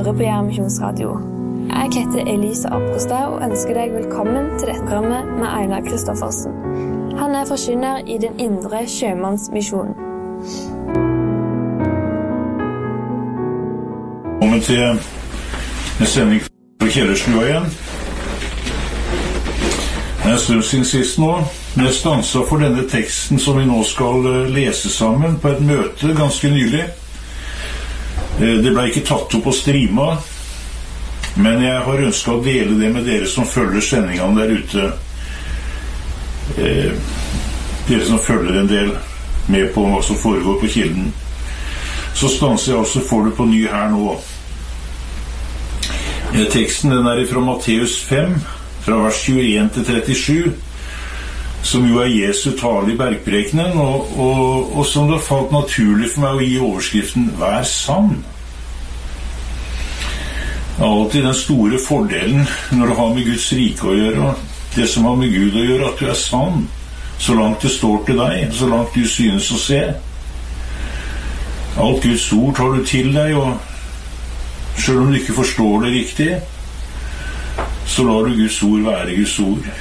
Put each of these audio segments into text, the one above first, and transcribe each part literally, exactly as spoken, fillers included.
hører på Jæren Misjonsradio. Jeg heter Elise Apgårdstad og ønsker deg velkommen til dette programmet med Einar Kristoffersen. Han er forkynner i den indre sjømannsmisjonen. Velkommen til en sending fra Kjellerstua igjen. Det er en stund siden sist nå. Jeg stanset for denne teksten som vi nå skal lese sammen på et møte ganske nylig. Det ble ikke tatt opp på streama, men jeg har ønsket å dele det med dere som følger sendingene der ute. Eh, dere som følger en del med på hva som foregår på Kilden. Så stanser jeg også for det på ny her nå. Eh, teksten den er fra Matteus fem, fra vers tjueen til trettisju, som jo er Jesu tale i bergprekenen, og, og, og som det har falt naturlig for meg å gi overskriften «Vær sann». Alltid den store fordelen når du har med Guds rike å gjøre, det som har med Gud å gjøre, at du er sann, så langt det står til deg, så langt du synes å se. Alt Guds ord tar du til deg, og selv om du ikke forstår det riktig, så lar du Guds ord være Guds ord.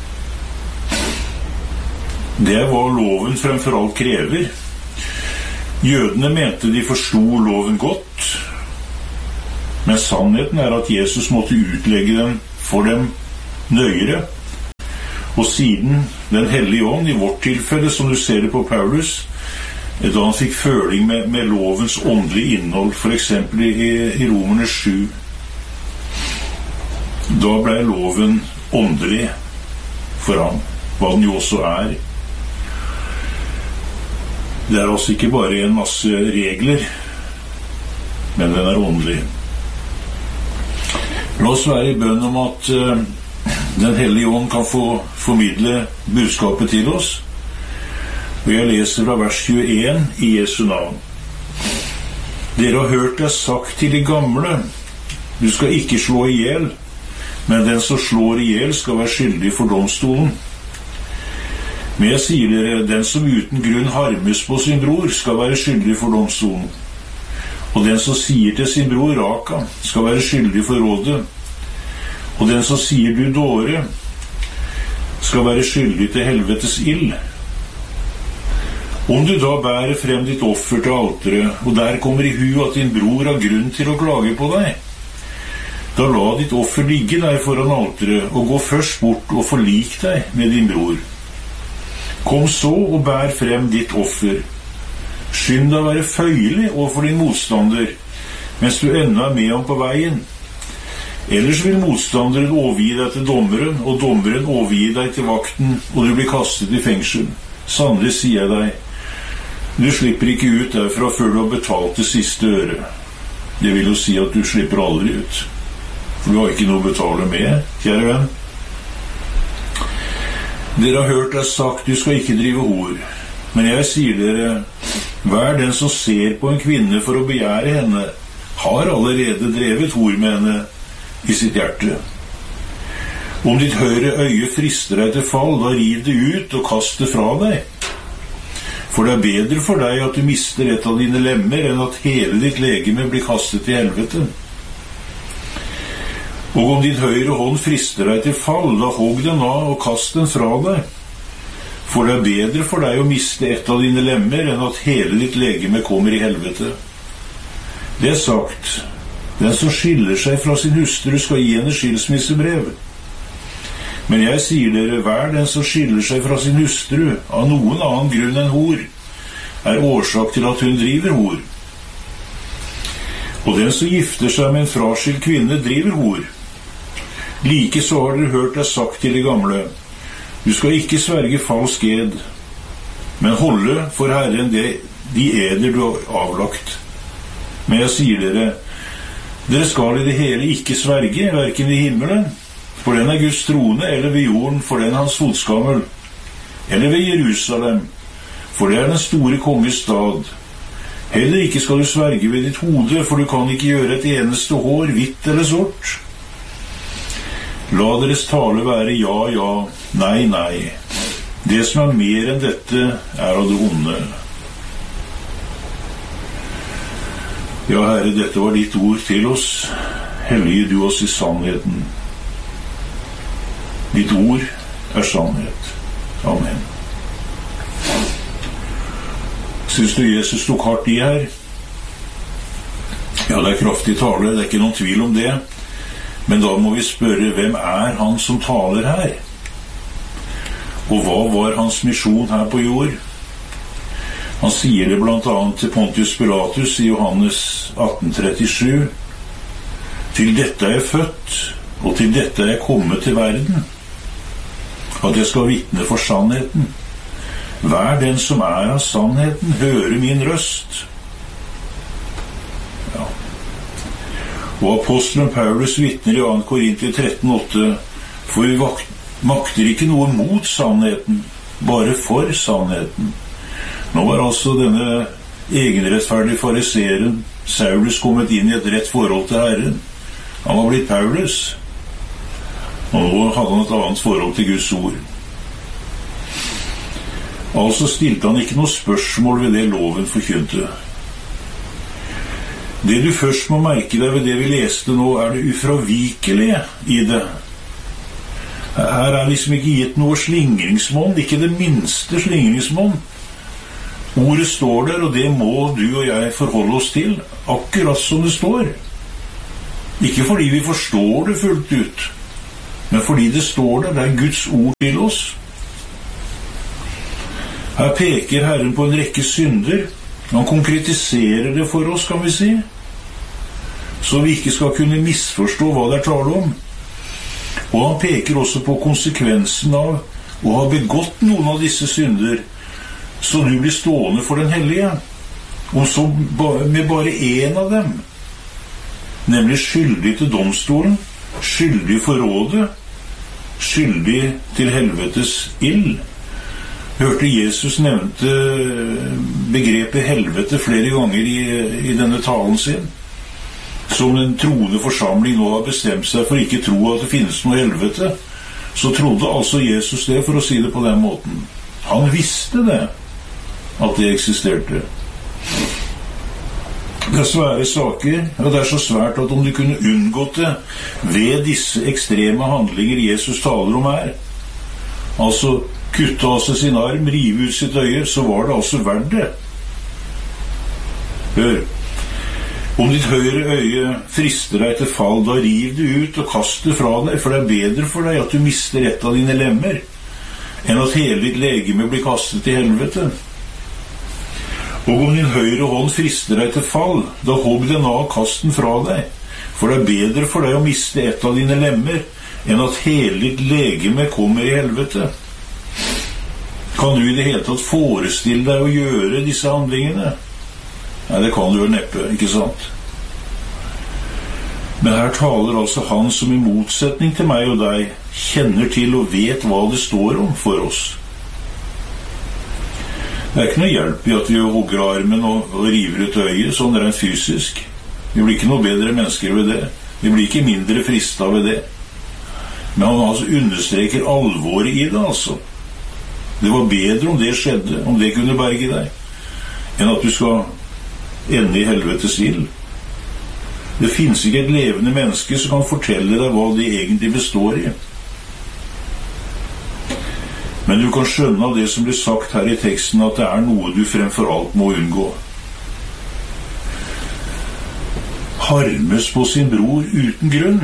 Det er hva loven fremfor alt krever. Jødene mente de forstod loven godt, men sannheten er at Jesus måtte utlegge den for dem nøyere. Og siden den hellige ånd, i vårt tilfelle, som du ser det på Paulus, da han fikk føling med, med lovens åndelige innhold, for eksempel i, i Romerne sju, da ble loven åndelig for ham, hva den jo også er. Det er altså ikke bare en masse regler, men den er åndelig. La oss være i bønn om at uh, den hellige ånd kan få formidle budskapet til oss. Og jeg leser fra vers tjueen i Jesu navn. Dere har hørt det sagt til de gamle, du skal ikke slå ihjel, men den som slår ihjel skal være skyldig for domstolen. Men jeg sier dere, den som uten grunn harmes på sin bror, skal være skyldig for domstolen. Og den som sier til sin bror, Raka, skal være skyldig for rådet. Og den som sier du dåre, skal være skyldig til helvetes ild. Om du da bærer frem ditt offer til alteret, og der kommer i hu at din bror har grunn til å klage på deg, da la ditt offer ligge der foran alteret, og gå først bort og forlik deg med din bror. Kom så og bær frem ditt offer. Skynd deg å være føyelig overfor din motstander, mens du ennå er med ham på veien. Ellers vil motstanderen overgi deg til dommeren, og dommeren overgi deg til vakten, og du blir kastet i fengsel. Sannelig sier jeg deg, du slipper ikke ut derfra før du har betalt det siste øre. Det vil jo si at du slipper aldri ut. For du har ikke noe å betale med, kjære venn. Dere har hørt det sagt, du skal ikke drive hor. Men jeg sier dere, hver den som ser på en kvinne for å begjære henne, har allerede drevet hor med henne i sitt hjerte. Om ditt høyre øye frister deg til fall, da riv det ut og kast det fra deg. For det er bedre for deg at du mister et av dine lemmer, enn at hele ditt legeme blir kastet i helvete. Og om din høyre hånd frister deg til fall, da hogg den av og kast den fra deg. For det er bedre for deg å miste et av dine lemmer, enn at hele ditt legeme kommer i helvete. Det er sagt, den som skiller seg fra sin hustru skal gi henne skilsmissebrev. Men jeg sier dere, hver den som skiller seg fra sin hustru, av noen annen grunn enn hor, er årsak til at hun driver hor. Og den som gifter seg med en fraskilt kvinne, driver hor. Like så har dere hørt det sagt til de gamle, du skal ikke sverge falsk ed, men holde for Herren det, de eder du har avlagt. Men jeg sier dere, dere skal i det hele ikke sverge, hverken i himmelen, for den er Guds trone, eller ved jorden, for den er hans fotskammel, eller ved Jerusalem, for det er den store konges stad. Heller ikke skal du sverge ved ditt hode, for du kan ikke gjøre et eneste hår, hvitt eller sort. La deres tale være ja, ja, nei, nei. Det som er mer enn dette, er av det onde. Ja, Herre, dette var ditt ord til oss. Hellige du oss i sannheten. Ditt ord er sannhet. Amen. Syns du Jesus tok hardt i her? Ja, det er kraftig tale, det er ikke noen tvil om det. Men da må vi spørre, hvem er han som taler her? Og hva var hans misjon her på jord? Han sier det blant annet til Pontius Pilatus i Johannes atten trettisju. Til dette er jeg født, og til dette er jeg kommet til verden, at jeg skal vitne for sannheten. Hver den som er av sannheten, hører min røst. Ja. Og apostelen Paulus vitner i andre Korinter tretten åtte, for vi makter ikke noe mot sannheten, bare for sannheten. Nå var altså denne egenrettferdige fariseren Saulus kommet inn i et rett forhold til Herren. Han var blitt Paulus, og nå hadde han et annet forhold til Guds ord. Altså stilte han ikke noe spørsmål ved det loven forkynte. Det du først må merke deg ved det vi leste nå, er det ufravikelige i det. Her er liksom ikke gitt noe slingringsmonn, ikke det minste slingringsmonn. Ordet står der, og det må du og jeg forholde oss til, akkurat som det står. Ikke fordi vi forstår det fullt ut, men fordi det står der, det er Guds ord til oss. Her peker Herren på en rekke synder. Han konkretiserer det for oss, kan vi si, så vi ikke skal kunne misforstå hva det er tale om. Og han peker også på konsekvensen av å ha begått noen av disse synder, så du blir stående for den hellige, og så med bare en av dem, nemlig skyldig til domstolen, skyldig for rådet, skyldig til helvetes ild. Hørte Jesus nevnte begrepet helvete flere ganger i, i denne talen sin, som den troende forsamling nå har bestemt seg for ikke tro at det finnes noe helvete. Så trodde altså Jesus det, for å si det på den måten. Han visste det, at det eksisterte. Det er svære saker, og det er så svært at om du kunne unngått det ved disse ekstreme handlinger Jesus taler om her, altså kutte av seg sin arm, rive ut sitt øye, så var det altså verdt det. Hør, om ditt høyre øye frister deg til fall, da riv det ut og kast det fra deg, for det er bedre for deg at du mister et av dine lemmer, enn at hele ditt legeme blir kastet i helvete. Og om din høyre hånd frister deg til fall, da hogg den av, kast den fra deg, for det er bedre for deg å miste et av dine lemmer, enn at hele ditt legeme kommer i helvete. Kan du i det hele tatt forestille deg å gjøre disse handlingene? Nei, det kan du vel neppe, ikke sant? Men her taler altså han som i motsetning til meg og deg kjenner til og vet hva det står om for oss. Det er ikke noe hjelp i at vi hugger armen og, og river ut øyet, sånn rent fysisk. Vi blir ikke noe bedre mennesker ved det. Vi blir ikke mindre fristet ved det. Men han altså understreker alvoret i det, altså. Det var bedre om det skjedde, om det kunne berge deg, enn at du skal ende i helvetes ild. Det finnes ikke et levende menneske som kan fortelle deg hva det egentlig består i. Men du kan skjønne av det som blir sagt her i teksten, at det er noe du fremfor alt må unngå. Harmes på sin bror uten grunn.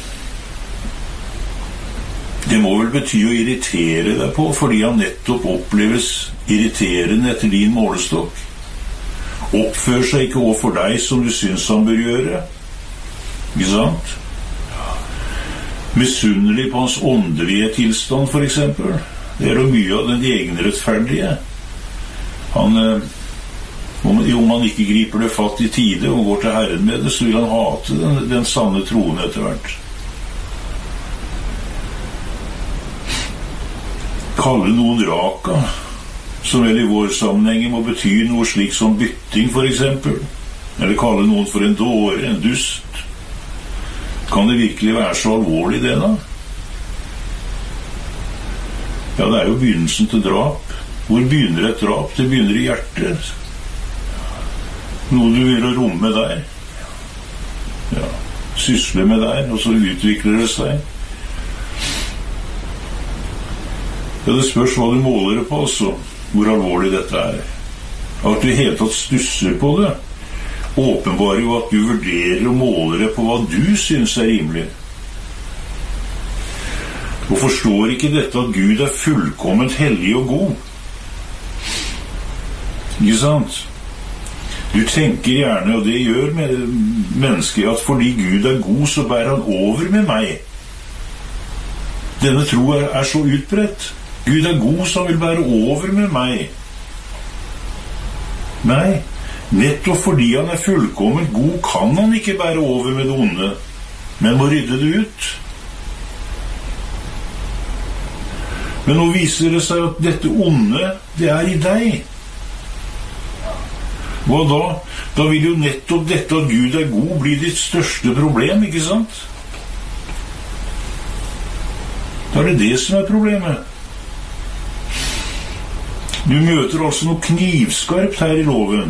Det må vel bety å irritere deg på, fordi han nettopp oppleves irriterende etter din målestokk. Oppfører seg ikke overfor deg som du synes han bør gjøre. Ikke sant? Misunnelig på hans åndelige tilstand, for eksempel. Det er jo mye av den egenrettferdige. Han, om han ikke griper det fatt i tide og går til Herren med det, så vil han hate den, den sanne troen etter hvert. Kalle noen raka, som vel i vår sammenheng må bety noe slik som bytting, for eksempel. Eller kalle noen for en dåre, en dust. Kan det virkelig være så alvorlig det da? Ja, det er jo begynnelsen til drap. Hvor begynner et drap? Det begynner i hjertet. noe du vil romme der. Ja, sysle med der, og så utvikler det seg. Ja, det spørs hva du måler det på, altså, hvor alvorlig dette er. At du i hele tatt stusser på det, åpenbarer jo at du vurderer og måler det på hva du synes er rimelig. Og forstår ikke dette at Gud er fullkomment hellig og god? Ikke sant? Du tenker gjerne, og det gjør mennesker, at fordi Gud er god, så bærer han over med meg. Denne tro er, er så utbredt. Gud er god, så han vil bære over med meg. Nei, nettopp fordi han er fullkomment god, kan han ikke bære over med det onde, men må rydde det ut. Men nå viser det seg at dette onde, det er i deg. Hva da? Da vil jo nettopp dette at Gud er god bli ditt største problem, ikke sant? Da er det det som er problemet. Du møter altså noe knivskarpt her i loven.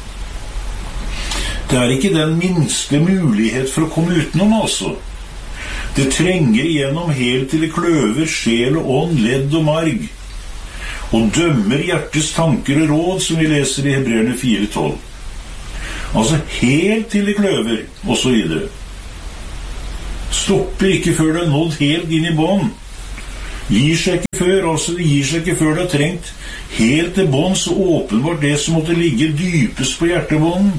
Det er ikke den minste mulighet for å komme utenom, altså. Det trenger igjennom helt til det kløver sjel og ånd, ledd og marg, og dømmer hjertets tanker og råd, som vi leser i Hebreerne fire tolv. Altså helt til det kløver, og så videre. Stopper ikke før det er nådd helt inn i bånd. Gir seg ikke før, altså det gir seg ikke før det har trengt helt til bånd, så åpenbart det som måtte ligge dypest på hjertebånden.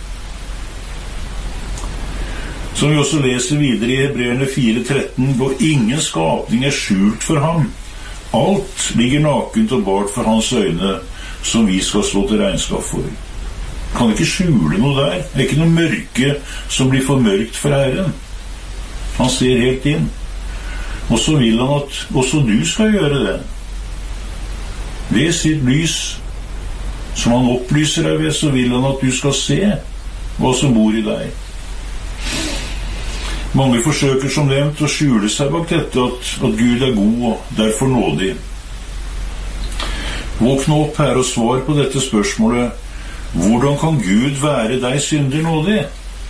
Som vi også leser videre i Hebreerne fire tretten, hvor ingen skapning er skjult for ham. Alt ligger nakent og bart for hans øyne, som vi skal stå til regnskap for. Kan ikke skjule noe der. Det er ikke noe mørke som blir for mørkt for Herren. Han ser helt inn. Og så vil han at også du skal gjøre det. Ved sitt lys, som han opplyser deg ved, så vil han at du skal se hva som bor i deg. Mange forsøker som nevnt å skjule seg bak dette at, at Gud er god og derfor nådig. Våkne opp her og svar på dette spørsmålet: hvordan kan Gud være deg synder nådig?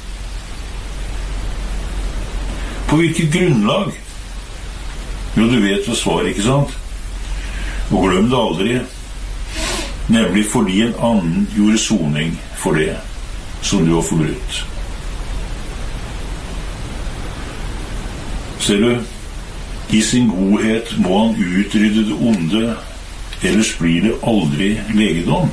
På hvilket grunnlag? Jo, du vet hva svaret, ikke sant? Og glem det aldri, nemlig fordi en annen gjorde soning for det som du har forbrutt. Ser du, i sin godhet må han utrydde det onde, ellers blir det aldri legedom.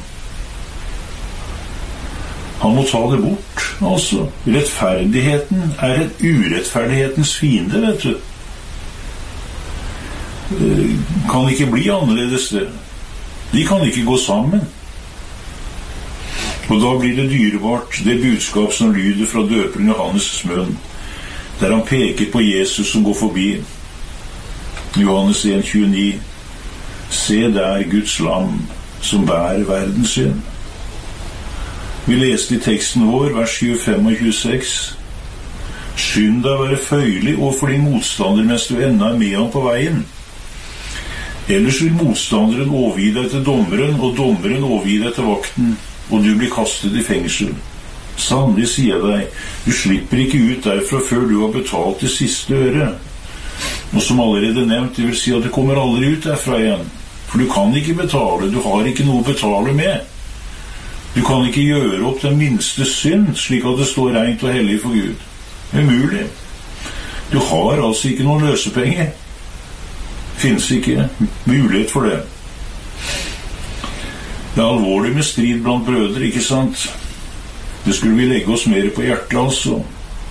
Han må ta det bort, altså. Rettferdigheten er en urettferdighetens fiende, vet du. Kan ikke bli annerledes det. De kan ikke gå sammen. Og da blir det dyrebart, det budskap som lyder fra døperen Johannes' munn, der han peker på Jesus som går forbi. Johannes en tjueni. Se der Guds lam som bærer verdens synd. Vi leste i teksten vår, vers tjuefem og tjueseks. Skynd deg å være føyelig overfor din motstander mens du ennå er med ham på veien. Ellers vil motstanderen overgi deg til dommeren, og dommeren overgi deg til vakten, og du blir kastet i fengsel. Sannelig sier jeg deg, du slipper ikke ut derfra før du har betalt det siste øre. Og som allerede nevnt, det vil si at du kommer aldri ut derfra igjen, for du kan ikke betale, du har ikke noe å betale med. Du kan ikke gjøre opp den minste synd, slik at det står rent og hellig for Gud. Umulig. Du har altså ikke noen løsepenger. Finnes ikke mulighet for det. Det er alvorlig med strid blant brødre, ikke sant? Det skulle vi legge oss mer på hjertet, altså.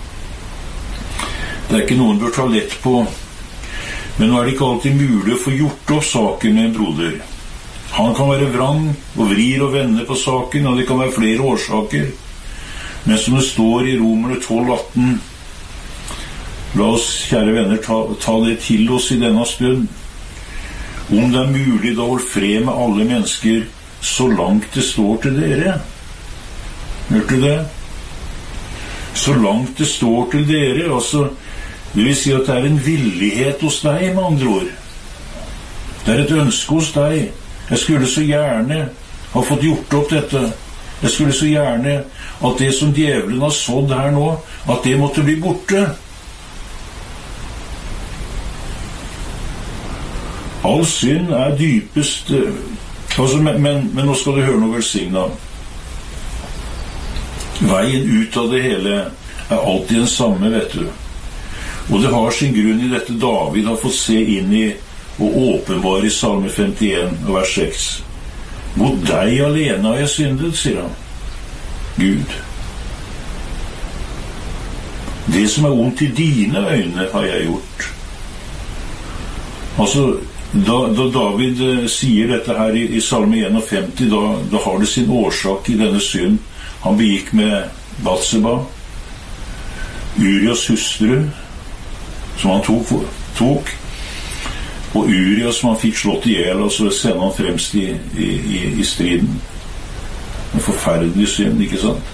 Det er ikke noen bør ta lett på, men nå er det ikke alltid mulig å få gjort opp saken med en broder. Han kan være vrang og vrir og vender på saken, og det kan være flere årsaker. Men som det står i Romerne tolv atten, la oss, kjære venner, ta, ta det til oss i denne stund. Om det er mulig, da hold fred med alle mennesker, så langt det står til dere. Hørte du det? Så langt det står til dere, altså, det vil si at det er en villighet hos deg, med andre ord. Det er et ønske hos deg. Jeg skulle så gjerne ha fått gjort opp dette. Jeg skulle så gjerne at det som djevelen har sådd her nå, at det måtte bli borte. All synd er dypest altså, men, men, men nå skal du høre noe velsignet. Veien ut av det hele er alltid den samme, vet du. Og det har sin grunn i dette David har fått se inn i og åpenbare i Salme femtien, vers seks. Mot deg alene har jeg syndet, sier han. Gud. Det som er ondt i dine øyne har jeg gjort. Altså, da, da David eh, sier dette her i, i Salme femtién, da, da har det sin årsak i denne synd han begikk med Batseba, Urias hustru, som han tok, tok og Urias som han fikk slått ihjel, og så sendte han fremst i, i, i, i striden. En forferdelig synd, ikke sant?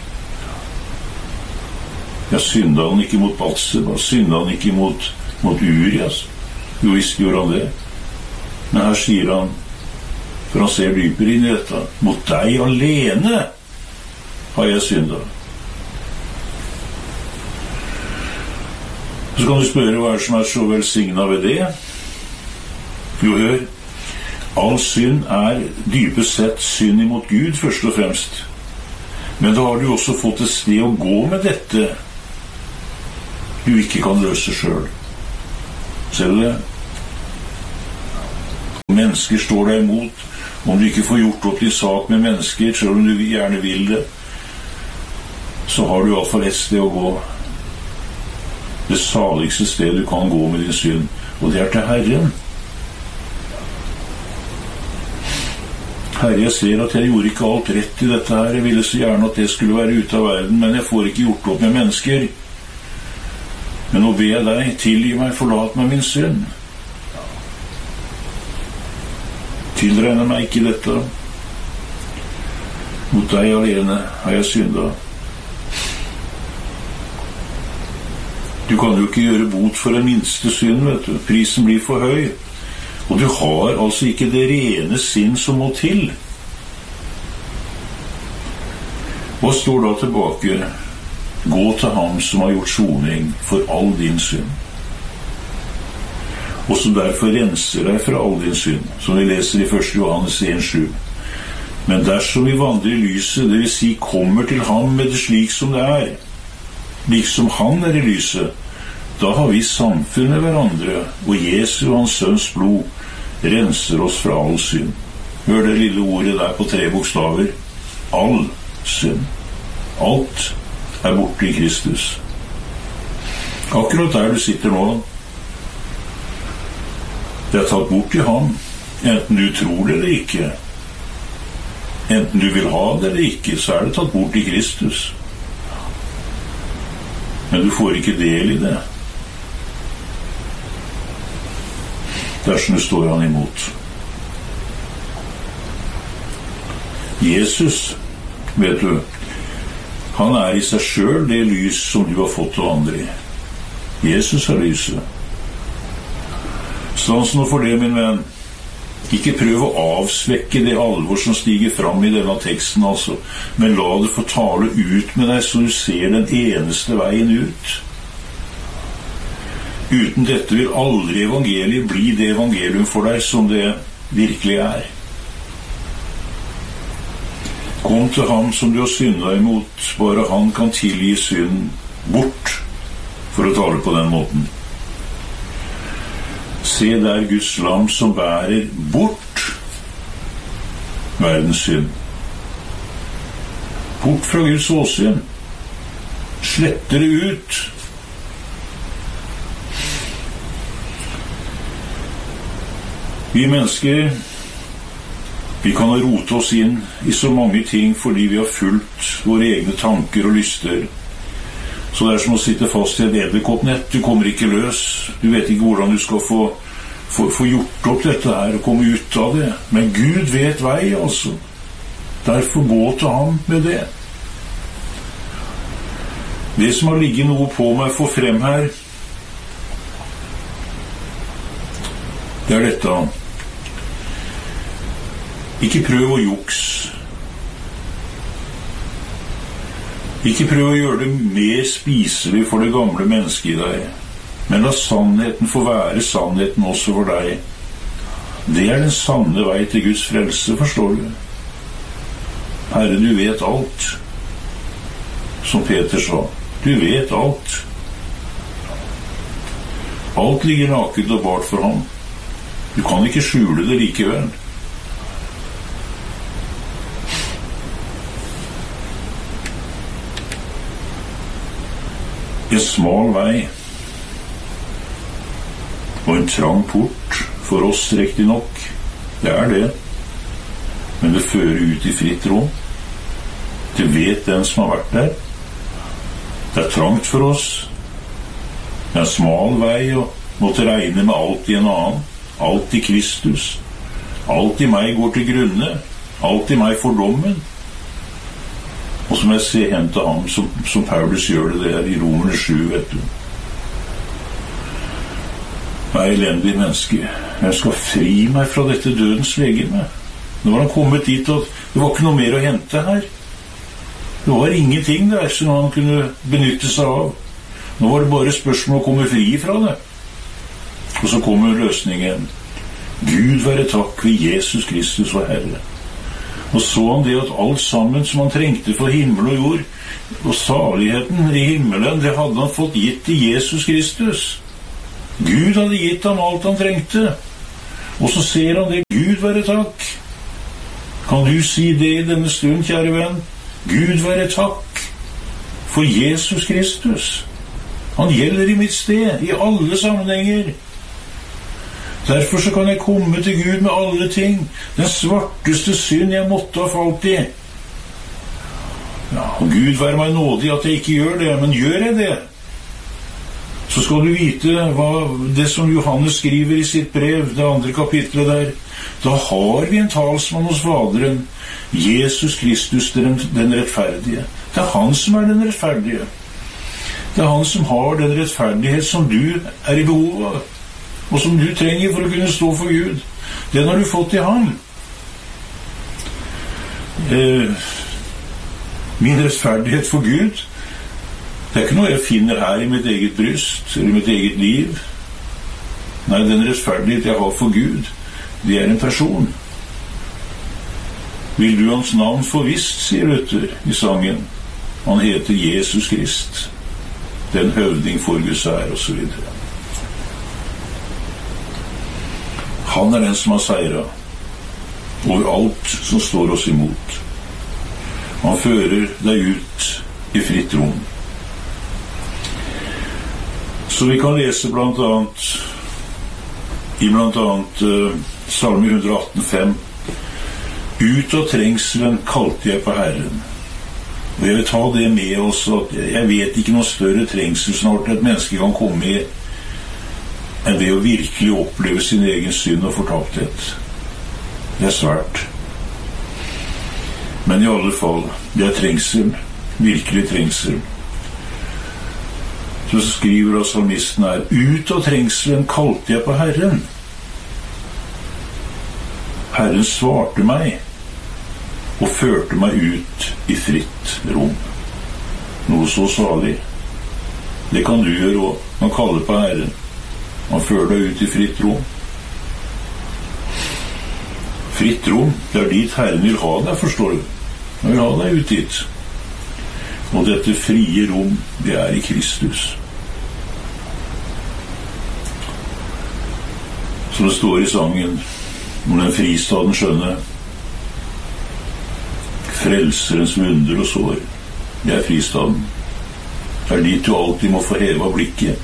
Ja, synda han ikke mot Batseba, synda han ikke mot, mot Urias. Jo, visst gjorde han det. Men her sier han, for han ser dypere inn i dette, mot deg alene har jeg syndet. Så kan du spørre hva er det som er så velsignet ved det? Jo, hør, all synd er dypest sett synd imot Gud, først og fremst. Men da har du også fått et sted å gå med dette du ikke kan løse selv. Ser du det? Mennesker står deg imot. Om du ikke får gjort opp din sak med mennesker, selv om du gjerne vil det, så har du i hvert fall et sted å gå. Det saligste sted du kan gå med din synd, og det er til Herren. Herre, jeg ser at jeg gjorde ikke alt rett i dette her. Jeg ville så gjerne at det skulle være ute av verden, men jeg får ikke gjort opp med mennesker. Men nå ber jeg deg, tilgi meg, forlat meg min synd. Tilregner meg ikke dette. Mot deg alene har jeg syndet. Du kan jo ikke gjøre bot for en minste synd, vet du. Prisen blir for høy. Og du har altså ikke det rene sinn som må til. Hva står da tilbake? Gå til ham som har gjort soning for all din synd. Og som derfor renser deg fra all din synd, som vi leser i første Johannes en sju. Men dersom vi vandrer i lyset, det vil si kommer til ham med det slik som det er, liksom han er i lyset, da har vi samfunn med hverandre, og Jesu og hans sønns blod renser oss fra all synd. Hør det lille ordet der på tre bokstaver. All synd. Alt er borte i Kristus. Akkurat der du sitter nå, det er tatt bort i ham, enten du tror det eller ikke. Enten du vil ha det eller ikke, så er det tatt bort i Kristus. Men du får ikke del i det. Dersom du står han imot. Jesus, vet du, han er i seg selv det lys som du har fått av andre. Jesus er lyset. Stans nå for det, min venn. Ikke prøv å avsvekke det alvor som stiger fram i denne teksten, altså. Men la det få tale ut med deg, så du ser den eneste veien ut. Uten dette vil aldri evangeliet bli det evangelium for deg som det virkelig er. Kom til ham som du har syndet imot, bare han kan tilgi synd bort, for å tale på den måten. Se der Guds lam som bærer bort verdens synd. Bort fra Guds åsyn. Sletter det ut. Vi mennesker, vi kan ha rote oss inn i så mange ting fordi vi har fulgt våre egne tanker og lyster. Så det er som å sitte fast i et edderkoppnett. Du kommer ikke løs. Du vet ikke hvordan du skal få, få, få gjort opp dette her og komme ut av det. Men Gud vet vei, altså. Derfor gå til ham med det. Det som har ligget noe på meg for frem her, det er dette. Ikke prøv å juks. Ikke prøv å gjøre det mer spiselig for det gamle mennesket i deg, men la sannheten få være sannheten også for deg. Det er den sanne vei til Guds frelse, forstår du. Herre, du vet alt, som Peter sa. Du vet alt. Alt ligger naket og bart for ham. Du kan ikke skjule det likevel. En smal vei og en trang port for oss riktig nok. Det er det. Men det fører ut i fritt rom. Det vet den som har vært der. Det er trangt for oss. Det er en smal vei og måtte regne med alt i en annen. Alt i Kristus. Alt i meg går til grunne. Alt i meg får dommen. Og så må jeg se hen til ham, som, som Paulus gjør det der i Romerne sju, vet du. Jeg er elendig menneske. Jeg skal fri meg fra dette dødens legeme. Nå var han kommet dit, og det var ikke noe mer å hente her. Det var ingenting der som han kunne benytte seg av. Nå var det bare spørsmål å komme fri fra det. Og så kommer løsningen. Gud være takk ved Jesus Kristus vår Herre. Og så han det at alt sammen som han trengte for himmel og jord, og saligheten i himmelen, det hadde han fått gitt til Jesus Kristus. Gud hadde gitt ham alt han trengte. Og så ser han det. Gud være takk. Kan du si det i denne stund, kjære venn? Gud være takk for Jesus Kristus. Han gjelder i mitt sted, i alle sammenhenger. Derfor så kan jeg komme til Gud med alle ting. Den svarteste synd jeg måtte ha falt i. Ja, og Gud være meg nådig at jeg ikke gjør det, men gjør jeg det, så skal du vite hva det som Johannes skriver i sitt brev, det andre kapitlet der. Da har vi en talsmann hos Faderen, Jesus Kristus, den, den rettferdige. Det er han som er den rettferdige. Det er han som har den rettferdighet som du er i behov av, og som du trenger for å kunne stå for Gud. Den har du fått i ham. Eh, min rettferdighet for Gud, det er ikke noe jeg finner her i mitt eget bryst, eller i mitt eget liv. Nei, den rettferdighet jeg har for Gud, det er en person. Vil du hans navn få visst, sier Luther i sangen. Han heter Jesus Krist, den høvding for Guds ære, og så videre. Han er den som har seiret over alt som står oss imot. Han fører deg ut i fritt rom. Så vi kan lese blant annet i blant annet uh, Salme one eighteen fem. Ut av trengselen kalte jeg på Herren. Og jeg vil ta det med oss, at jeg vet ikke noe større trengsel snart et menneske kan komme i enn det å virkelig oppleve sin egen synd og fortapthet. Det er svært. Men i alle fall, det er trengsel, virkelig trengsel. Så skriver da salmisten her, ut av trengselen kalte jeg på Herren. Herren svarte meg og førte meg ut i fritt rom. Noe så salig. Det kan du gjøre også. Man kaller på Herren. Han fører deg ut i fritt rom. Fritt rom, det er dit Herren vil ha deg, forstår du. Han vil ha deg ut dit. Og dette frie rom, det er i Kristus. Som det står i sangen om den fristaden skjønne. Frelserens vunder og sår, det er fristaden. Det er dit du alltid må få heve av blikket.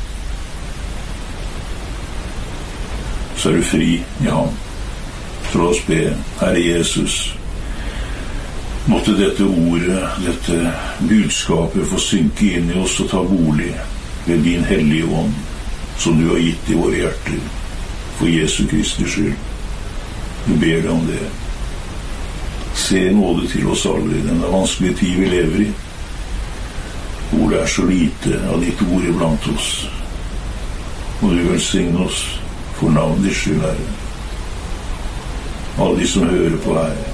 Så er du fri i ham. Så la oss be, Herre Jesus, måtte dette ordet, dette budskapet få synke inn i oss og ta bolig ved din hellige ånd, som du har gitt i våre hjerter, for Jesu Kristi skyld. Vi ber deg om det. Se nåde til oss alle i denne vanskelige tid vi lever i, hvor det er så lite av ditt ord iblant oss. Og du velsigne oss for navnet ditt skyld, Herre. Alle de som hører på, Herre.